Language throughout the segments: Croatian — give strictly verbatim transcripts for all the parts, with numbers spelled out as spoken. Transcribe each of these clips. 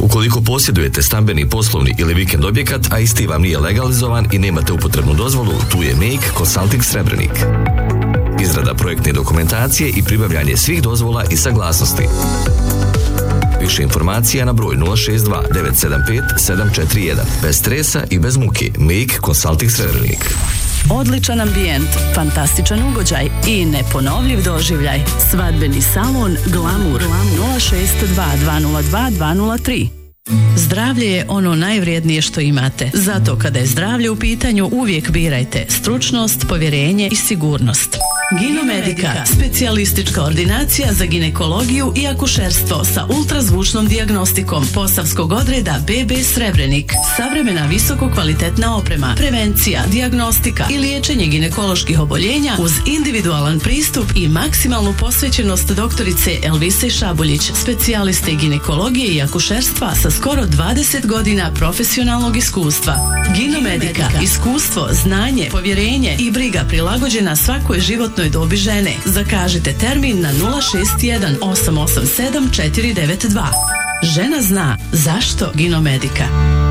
Ukoliko posjedujete stambeni, poslovni ili vikend objekat, a isti vam nije legalizovan i nemate upotrebnu dozvolu, tu je Make Consulting Srebrenik. Izrada projektne dokumentacije i pribavljanje svih dozvola i saglasnosti. Više informacija na broj nula šest dva devet sedam pet sedam četiri jedan. Bez stresa i bez muke. Make Consulting Srebrenik. Odličan ambijent, fantastičan ugođaj i neponovljiv doživljaj. Svadbeni salon Glamour nula šest dva dva nula dva dva nula tri. Zdravlje je ono najvrijednije što imate. Zato kada je zdravlje u pitanju uvijek birajte stručnost, povjerenje i sigurnost. Ginomedika, specijalistička ordinacija za ginekologiju i akušerstvo sa ultrazvučnom dijagnostikom Posavskog odreda be be Srebrenik. Savremena visoko kvalitetna oprema, prevencija, dijagnostika i liječenje ginekoloških oboljenja uz individualan pristup i maksimalnu posvećenost doktorice Elvise Šabuljić, specijaliste ginekologije i akušerstva sa skoro dvadeset godina profesionalnog iskustva. Ginomedika, iskustvo, znanje, povjerenje i briga prilagođena svakoj životnoj dobi žene. Zakažite termin na nula šest jedan osam osam sedam četiri devet dva. Žena zna zašto Ginomedika.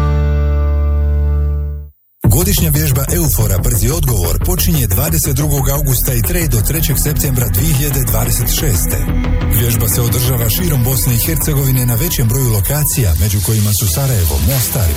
Godišnja vježba Eufora Brzi odgovor počinje dvadeset drugog augusta i traje do trećeg septembra dvije hiljade dvadeset šeste. Vježba se održava širom Bosne i Hercegovine na većem broju lokacija, među kojima su Sarajevo, Mostar,